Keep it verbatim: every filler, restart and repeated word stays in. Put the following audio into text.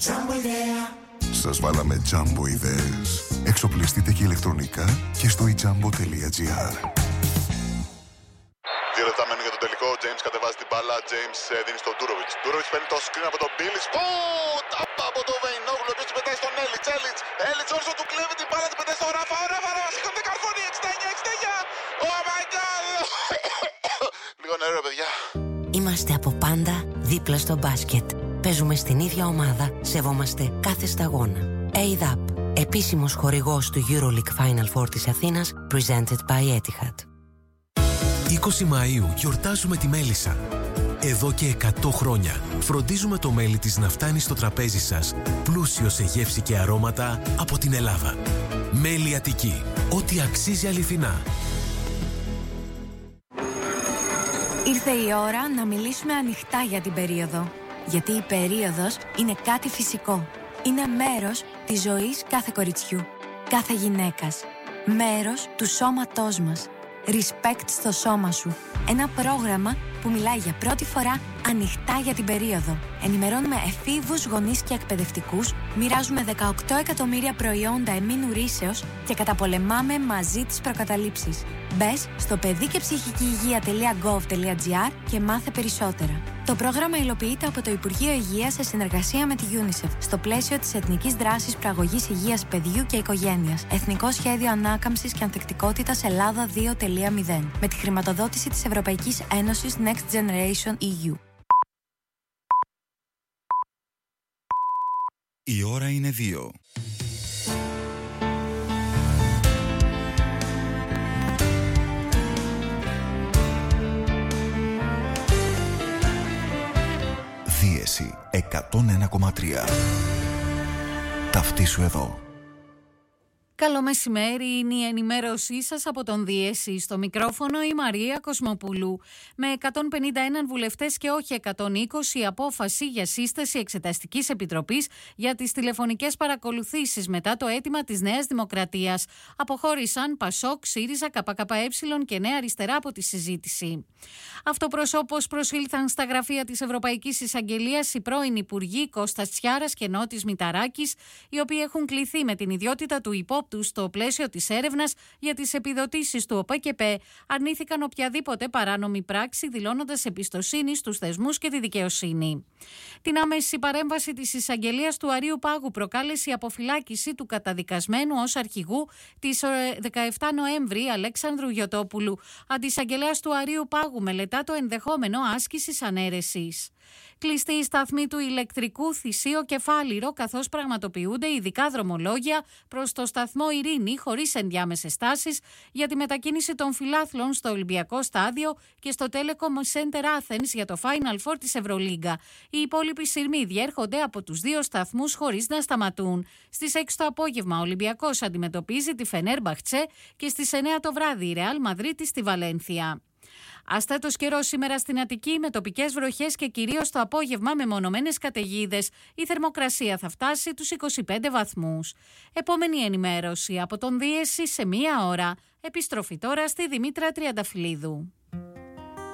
Σας βάλαμε Jumbo ιδέες. Εξοπλιστείτε και ηλεκτρονικά και στο e jumbo τελεία gr. Δύο λεπτά μένουν για τον τελικό. Ο James κατεβάζει την μπάλα. James δίνει στον Ντούροβιτς. Ντούροβιτς παίρνει το screen από τον Μπίλις. Σουτ! Απ' από τον Βεϊνόγλου, ο οποίος την πετάει στον Έλιτς. Έλιτς, Έλιτς όρσο του κλέβει την μπάλα, την πετάει στον Ράφα. Ο Ράφα, Ράφα, σηκώνεται καρφώνει. εξήντα εννιά εξήντα εννιά. Oh my god! Λίγο νερό, παιδιά. Είμαστε από πάντα δίπλα στο μπάσκετ. Παίζουμε στην ίδια ομάδα, σεβόμαστε κάθε σταγόνα. έι ντι έι πι, επίσημος χορηγός του EuroLeague Final Four της Αθήνας, presented by Etihad. είκοσι Μαΐου γιορτάζουμε τη μέλισσα. Εδώ και εκατό χρόνια φροντίζουμε το μέλι της να φτάνει στο τραπέζι σας, πλούσιο σε γεύση και αρώματα από την Ελλάδα. Μέλι Αττική, ό,τι αξίζει αληθινά. Ήρθε η ώρα να μιλήσουμε ανοιχτά για την περίοδο. Γιατί η περίοδος είναι κάτι φυσικό. Είναι μέρος της ζωής κάθε κοριτσιού, κάθε γυναίκας. Μέρος του σώματός μας. Respect στο σώμα σου. Ένα πρόγραμμα που μιλάει για πρώτη φορά ανοιχτά για την περίοδο. Ενημερώνουμε εφήβους, γονείς και εκπαιδευτικούς, μοιράζουμε δεκαοκτώ εκατομμύρια προϊόντα εμμήνου ρύσεως και καταπολεμάμε μαζί τις προκαταλήψεις. Μπες στο παιδί και ψυχική υγεία τελεία γκοβ τελεία τζι άρ και μάθε περισσότερα. Το πρόγραμμα υλοποιείται από το Υπουργείο Υγείας σε συνεργασία με τη UNICEF στο πλαίσιο της Εθνικής Δράσης Προαγωγής Υγείας Παιδιού και Οικογένειας. Εθνικό Σχέδιο Ανάκαμψης και Ανθεκτικότητας Ελλάδα δύο τελεία μηδέν. Με τη χρηματοδότηση της Ευρωπαϊκής Ένωσης Next Generation ι γιου. Η ώρα είναι δύο. Δίεση εκατόν ένα κόμμα τρία. Ταυτίσου εδώ. Καλό μεσημέρι, είναι η ενημέρωσή σας από τον Δίεση. Στο μικρόφωνο η Μαρία Κοσμοπούλου. Με εκατόν πενήντα ένα βουλευτές και όχι εκατόν είκοσι, η απόφαση για σύσταση Εξεταστικής Επιτροπής για τις τηλεφωνικές παρακολουθήσεις μετά το αίτημα της Νέας Δημοκρατίας. Αποχώρησαν Πασόκ, ΣΥΡΙΖΑ, ΚΚΕ και Νέα Αριστερά από τη συζήτηση. Αυτοπροσώπως προσήλθαν στα γραφεία της Ευρωπαϊκής Εισαγγελίας οι πρώην Υπουργοί Κώστας Τσιάρας και Νότης Μηταράκης, οι οποίοι έχουν κληθεί με την ιδιότητα του υπόπτου στο πλαίσιο της έρευνας για τις επιδοτήσεις του ΟΠΕΚΕΠΕ, αρνήθηκαν οποιαδήποτε παράνομη πράξη, δηλώνοντας εμπιστοσύνη στους θεσμούς και τη δικαιοσύνη. Την άμεση παρέμβαση της εισαγγελίας του Αρείου Πάγου προκάλεσε η αποφυλάκηση του καταδικασμένου ως αρχηγού της δεκαεφτά Νοέμβρη Αλέξανδρου Γιωτόπουλου. Αντισαγγελέας του Αρείου Πάγου μελετά το ενδεχόμενο άσκησης ανέρεσης. Κλειστή η σταθμή του ηλεκτρικού Θησίο Κεφάλιρο, καθώς πραγματοποιούνται ειδικά δρομολόγια προς το σταθμό Ειρήνη χωρίς ενδιάμεσες στάσεις για τη μετακίνηση των φιλάθλων στο Ολυμπιακό Στάδιο και στο Telecom Center Athens για το Final Four της Ευρωλίγκα. Οι υπόλοιποι σειρμοί διέρχονται από τους δύο σταθμούς χωρίς να σταματούν. Στις έξι το απόγευμα ο Ολυμπιακός αντιμετωπίζει τη Φενέρμπαχτσε και στις εννιά το βράδυ η Ρεάλ Μαδρίτης στη Βαλένθια. Αστέτος καιρός σήμερα στην Αττική με τοπικές βροχές και κυρίως το απόγευμα με μονομένες καταιγίδες. Η θερμοκρασία θα φτάσει τους είκοσι πέντε βαθμούς. Επόμενη ενημέρωση από τον Δίεση σε μία ώρα. Επιστροφή τώρα στη Δημήτρα Τριανταφυλλίδου.